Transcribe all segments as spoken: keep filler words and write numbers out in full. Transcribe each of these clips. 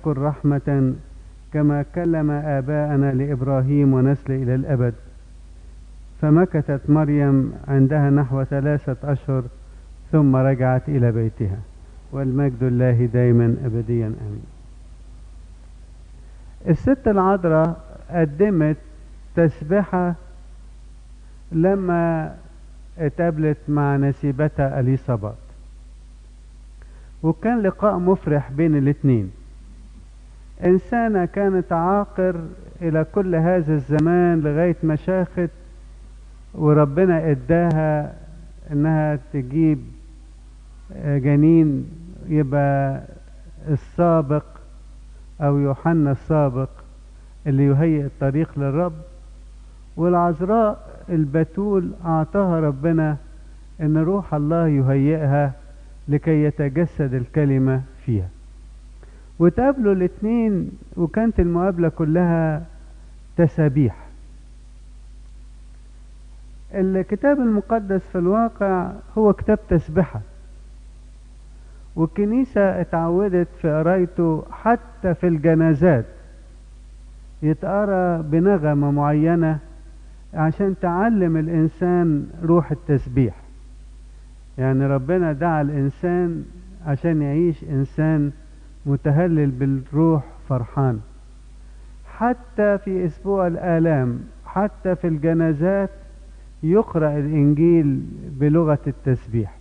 يذكر رحمة كما كلم آباءنا لإبراهيم ونسل إلى الأبد. فمكثت مريم عندها نحو ثلاثة أشهر ثم رجعت إلى بيتها، والمجد لله دائما أبديا آمين. الست العذراء قدمت تسبحة لما اتقابلت مع نسيبتها أليصابات، وكان لقاء مفرح بين الاثنين. إنسانة كانت عاقر إلى كل هذا الزمان لغاية ما شاخت وربنا اداها انها تجيب جنين يبقى السابق او يوحنا السابق اللي يهيئ الطريق للرب. والعذراء البتول اعطاها ربنا ان روح الله يهيئها لكي يتجسد الكلمة فيها، وتقابلوا الاثنين، وكانت المقابلة كلها تسابيح. الكتاب المقدس في الواقع هو كتاب تسبحة، والكنيسة اتعودت في قرايته حتى في الجنازات يتقرأ بنغمة معينة عشان تعلم الإنسان روح التسبيح. يعني ربنا دعا الإنسان عشان يعيش إنسان متهلل بالروح فرحان. حتى في أسبوع الآلام، حتى في الجنازات يقرأ الإنجيل بلغة التسبيح.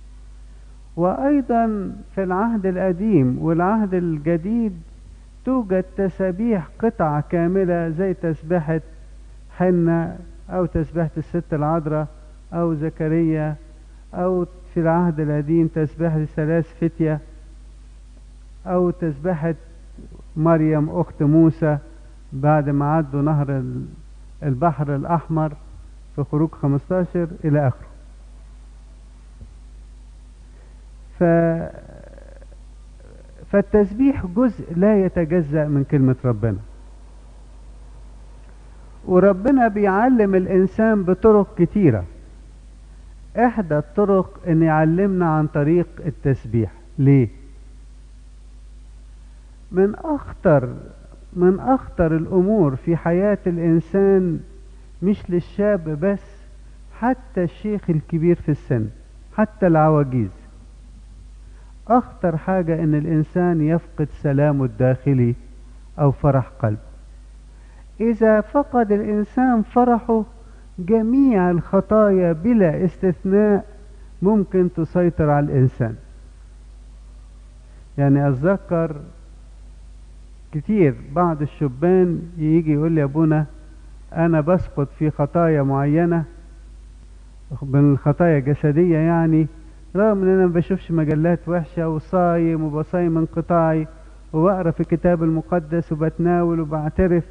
وأيضا في العهد القديم والعهد الجديد توجد تسابيح قطعة كاملة زي تسبيحة حنة أو تسبيحة الست العذراء أو زكريا، أو في العهد القديم تسبيحة الثلاث فتية، أو تسبيحة مريم أخت موسى بعد ما عدوا نهر البحر الأحمر في خروج خمستاشر إلى آخره. ف... فالتسبيح جزء لا يتجزأ من كلمة ربنا، وربنا بيعلم الإنسان بطرق كتيرة. إحدى الطرق إن يعلمنا عن طريق التسبيح. ليه؟ من أخطر من أخطر الأمور في حياة الإنسان، مش للشاب بس، حتى الشيخ الكبير في السن، حتى العواجيز، أخطر حاجة إن الإنسان يفقد سلامه الداخلي أو فرح قلب. إذا فقد الإنسان فرحه، جميع الخطايا بلا استثناء ممكن تسيطر على الإنسان. يعني أتذكر كتير بعض الشبان يجي يقول لي: يا ابونا أنا بسقط في خطايا معينة من الخطايا الجسدية، يعني رغم ان انا ما بشوفش مجلات وحشة وصايم وبصايم انقطاعي وبقرا في الكتاب المقدس وبتناول وبعترف،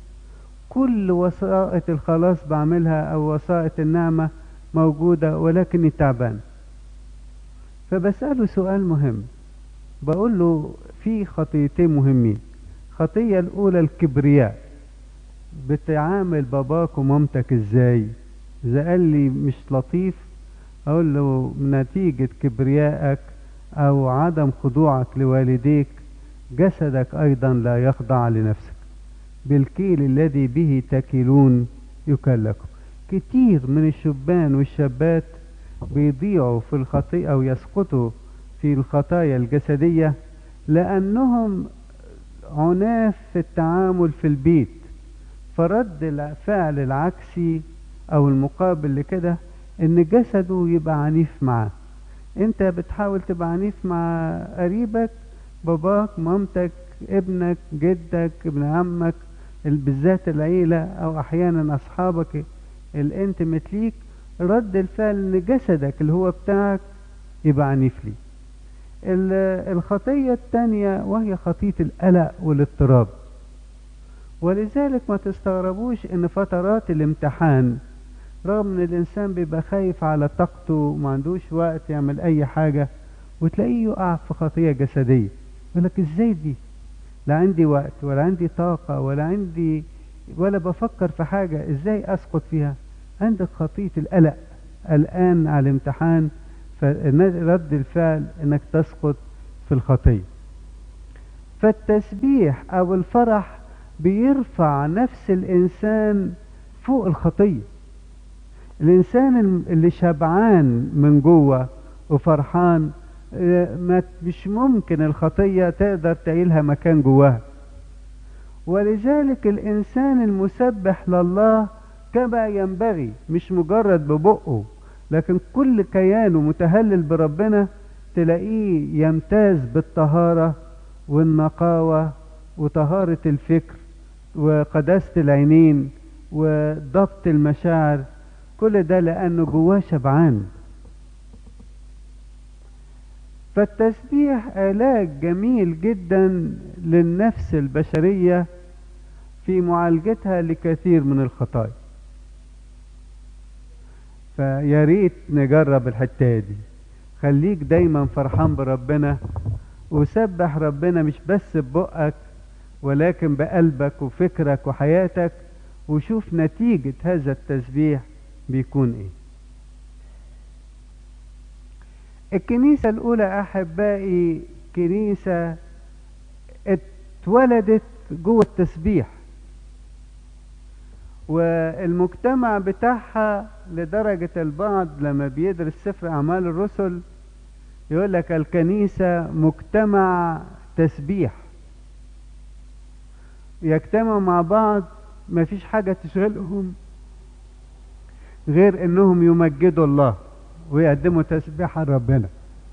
كل وسائط الخلاص بعملها او وسائط النعمة موجودة، ولكني تعبان. فبسأله سؤال مهم، بقول له في خطيتين مهمين. خطية الاولى الكبرياء، بتعامل باباك ومامتك ازاي؟ اذا قال لي مش لطيف اقول له نتيجة كبريائك او عدم خضوعك لوالديك جسدك ايضا لا يخضع لنفسك، بالكيل الذي به تكيلون يكلكم. كتير من الشبان والشابات بيضيعوا في الخطيئة او يسقطوا في الخطايا الجسدية لانهم عناف في التعامل في البيت، فرد الفعل العكسي او المقابل لكده ان جسده يبقى عنيف معاه. انت بتحاول تبقى عنيف مع قريبك، باباك، مامتك، ابنك، جدك، ابن عمك، بالذات العيلة او احيانا اصحابك الانتمت ليك، رد الفعل ان جسدك اللي هو بتاعك يبقى عنيف لي. الخطية التانية وهي خطية القلق والاضطراب، ولذلك ما تستغربوش ان فترات الامتحان رغم ان الانسان بيبقى خايف على طاقته وما عندوش وقت يعمل اي حاجة، وتلاقيه يقع في خطية جسدية. يقولك ازاي دي؟ لا عندي وقت ولا عندي طاقة ولا عندي ولا بفكر في حاجة، ازاي اسقط فيها؟ عندك خطية القلق، قلقان على الامتحان، فرد الفعل انك تسقط في الخطية. فالتسبيح او الفرح بيرفع نفس الانسان فوق الخطية. الانسان اللي شبعان من جوه وفرحان ما مش ممكن الخطية تقدر تعيلها مكان جواها. ولذلك الانسان المسبح لله كما ينبغي، مش مجرد ببقه لكن كل كيانه متهلل بربنا، تلاقيه يمتاز بالطهارة والنقاوة وطهارة الفكر وقداسة العينين وضبط المشاعر، كل ده لأنه جواه شبعان. فالتسبيح علاج جميل جدا للنفس البشرية في معالجتها لكثير من الخطايا. فيا ريت نجرب الحتة دي، خليك دايما فرحان بربنا وسبح ربنا مش بس ببقك ولكن بقلبك وفكرك وحياتك، وشوف نتيجة هذا التسبيح بيكون ايه. الكنيسة الأولى أحبائي كنيسة اتولدت جوه التسبيح، والمجتمع بتاعها لدرجة البعض لما بيدرس سفر أعمال الرسل يقول لك الكنيسة مجتمع تسبيح، يجتمعوا مع بعض ما فيش حاجة تشغلهم غير انهم يمجدوا الله ويقدموا تسبيح لربنا.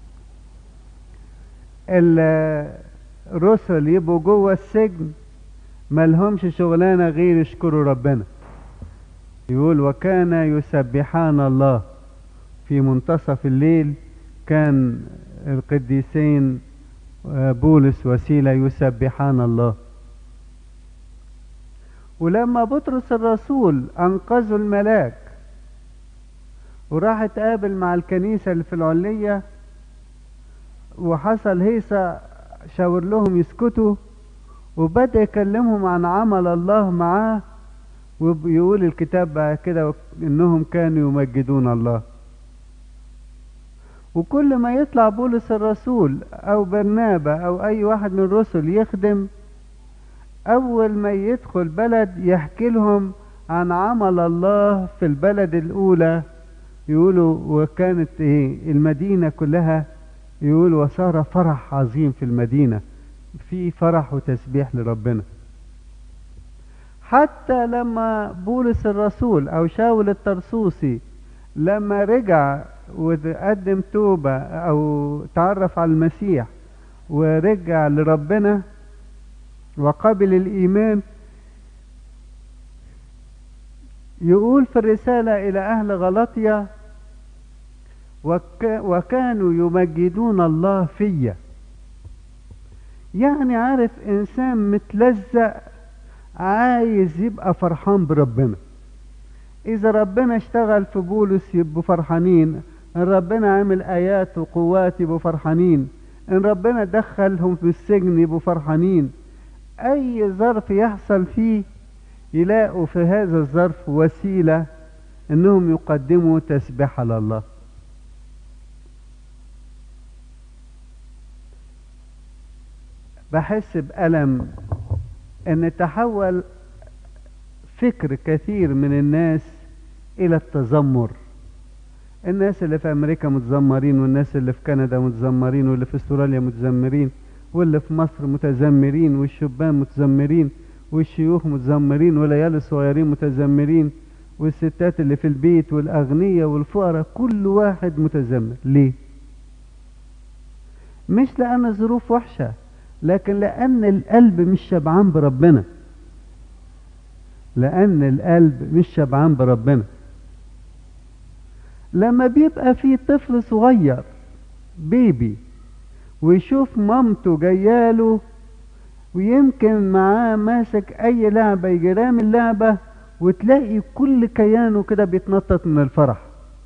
الرسل يبقوا جوه السجن ملهمش شغلانة غير يشكروا ربنا. يقول وكان يسبحان الله في منتصف الليل، كان القديسين بولس وسيلة يسبحان الله. ولما بطرس الرسول أنقذوا الملاك وراح اتقابل مع الكنيسة اللي في العلية وحصل هيصة شاور لهم يسكتوا، وبدأ يكلمهم عن عمل الله معاه، ويقول الكتاب بعد كده انهم كانوا يمجدون الله. وكل ما يطلع بولس الرسول او برنابا او اي واحد من الرسل يخدم، اول ما يدخل بلد يحكي لهم عن عمل الله في البلد الاولى، يقولوا وكانت ايه المدينة كلها، يقول وصار فرح عظيم في المدينة، في فرح وتسبيح لربنا. حتى لما بولس الرسول او شاول الترسوسي لما رجع وقدم توبة او تعرف على المسيح ورجع لربنا وقبل الايمان، يقول في الرسالة الى اهل غلطية وك وكانوا يمجدون الله فيا. يعني عارف انسان متلزق عايز يبقى فرحان بربنا. اذا ربنا اشتغل في بولس يبقوا فرحانين، ان ربنا عمل ايات وقوات يبقوا فرحانين، ان ربنا دخلهم في السجن يبقوا فرحانين. اي ظرف يحصل فيه يلاقوا في هذا الظرف وسيلة انهم يقدموا تسبيح لله. بحس بألم ان تحول فكر كثير من الناس الى التذمر. الناس اللي في امريكا متذمرين، والناس اللي في كندا متذمرين، واللي في استراليا متذمرين، واللي في مصر متذمرين، والشبان متذمرين، والشيوخ متذمرين، والعيال الصغيرين متذمرين، والستات اللي في البيت، والاغنياء والفقراء، كل واحد متذمر. ليه؟ مش لان الظروف وحشة، لكن لان القلب مش شبعان بربنا. لان القلب مش شبعان بربنا. لما بيبقى في طفل صغير بيبي ويشوف مامته جاياله ويمكن معاه ماسك اي لعبة يجي رامي اللعبة، وتلاقي كل كيانه كده بيتنطط من الفرح،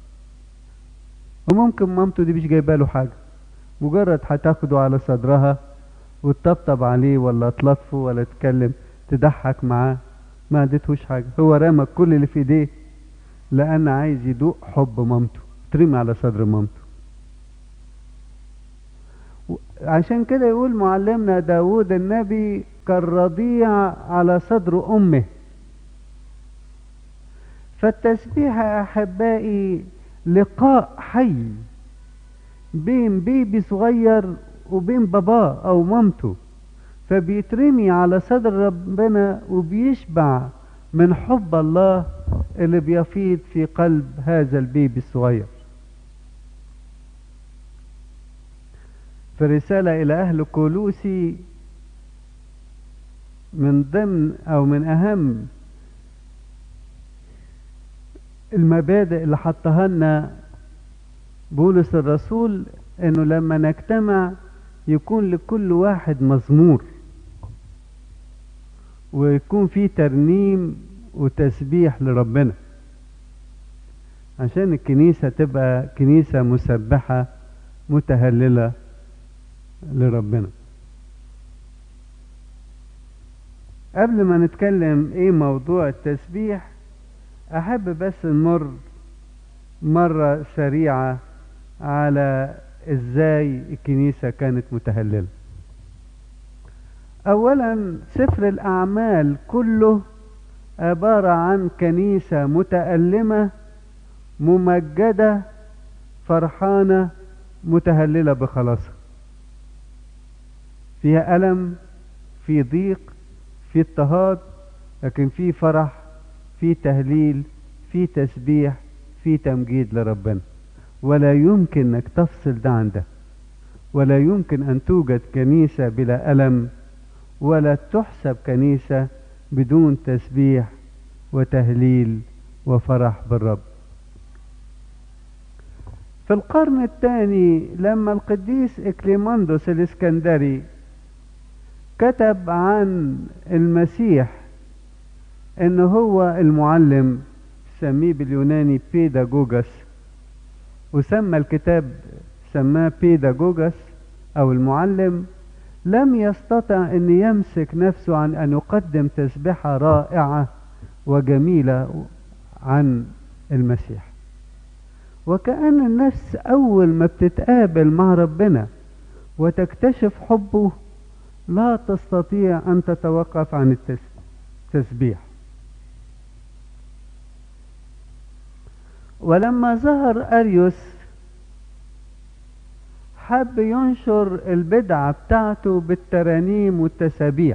وممكن مامته دي مش جايباله حاجة، مجرد هتاخده على صدرها وتطبطب عليه ولا تلطفه ولا تتكلم تضحك معاه، ما اديتهوش حاجة. هو رمى كل اللي في ايديه لان عايز يدوق حب مامته، ترمي على صدر مامته. عشان كده يقول معلمنا داود النبي كالرضيع على صدر أمه. فالتسبيح يا أحبائي لقاء حي بين بيبي صغير وبين باباه أو مامته، فبيترمي على صدر ربنا وبيشبع من حب الله اللي بيفيض في قلب هذا البيبي الصغير. في رسالة إلى أهل كولوسي من ضمن أو من أهم المبادئ اللي حطها لنا بولس الرسول إنه لما نجتمع يكون لكل واحد مزمور، ويكون في ترنيم وتسبيح لربنا، عشان الكنيسة تبقى كنيسة مسبحة متهللة لربنا. قبل ما نتكلم ايه موضوع التسبيح، احب بس نمر مرة سريعة على ازاي الكنيسة كانت متهللة. اولا سفر الاعمال كله عبارة عن كنيسة متألمة ممجدة فرحانة متهللة بخلاصها، فيها ألم، في ضيق، في اضطهاد، لكن في فرح، في تهليل، في تسبيح، في تمجيد لربنا. ولا يمكن انك تفصل ده عن ده، ولا يمكن ان توجد كنيسة بلا ألم، ولا تحسب كنيسة بدون تسبيح وتهليل وفرح بالرب. في القرن الثاني لما القديس إكليماندوس الإسكندري كتب عن المسيح انه هو المعلم، سميه باليوناني بيداغوجس، وسمى الكتاب سماه بيداغوجس او المعلم، لم يستطع ان يمسك نفسه عن ان يقدم تسبيحة رائعة وجميلة عن المسيح. وكأن النفس اول ما بتتقابل مع ربنا وتكتشف حبه لا تستطيع ان تتوقف عن التسبيح. ولما ظهر أريوس حب ينشر البدعة بتاعته بالترانيم والتسابيح،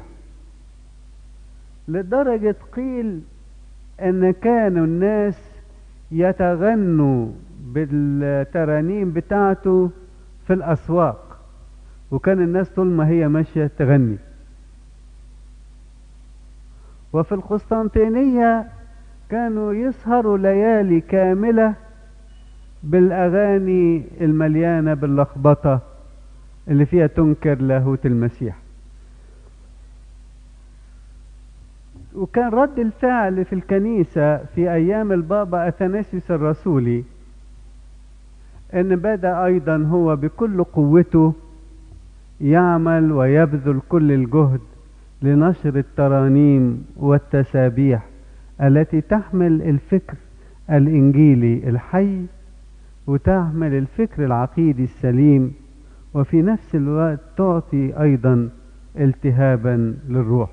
لدرجة قيل ان كانوا الناس يتغنوا بالترانيم بتاعته في الأسواق، وكان الناس طول ما هي ماشية تغني. وفي القسطنطينية كانوا يسهروا ليالي كاملة بالأغاني المليانة باللخبطة اللي فيها تنكر لاهوت المسيح. وكان رد الفعل في الكنيسة في أيام البابا أثناسيوس الرسولي أن بدأ أيضا هو بكل قوته يعمل ويبذل كل الجهد لنشر الترانيم والتسابيح التي تحمل الفكر الإنجيلي الحي وتحمل الفكر العقيدي السليم، وفي نفس الوقت تعطي أيضا التهابا للروح.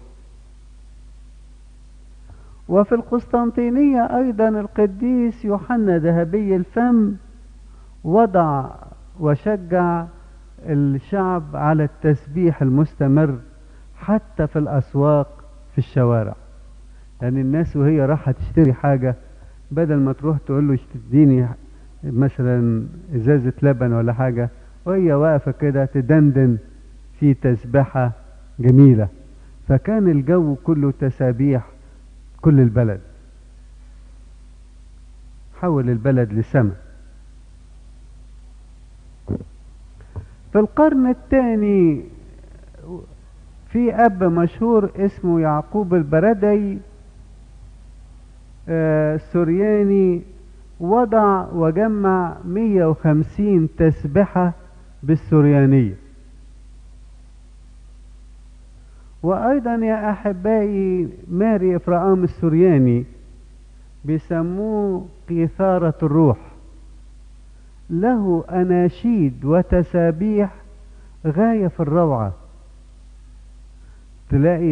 وفي القسطنطينية أيضا القديس يوحنا ذهبي الفم وضع وشجع الشعب على التسبيح المستمر حتى في الأسواق في الشوارع. يعني الناس وهي راحة تشتري حاجة بدل ما تروح تقول له اشتديني مثلا ازازة لبن ولا حاجة، وهي واقفة كده تدندن في تسبيحة جميلة. فكان الجو كله تسابيح كل البلد، حول البلد لسماء. في القرن الثاني في أب مشهور اسمه يعقوب البردي آه سورياني، وضع وجمع مية وخمسين تسبحة بالسوريانية. وأيضا يا أحبائي ماري إفرام السورياني بيسموه قيثارة الروح، له أناشيد وتسابيح غاية في الروعة. تلاقي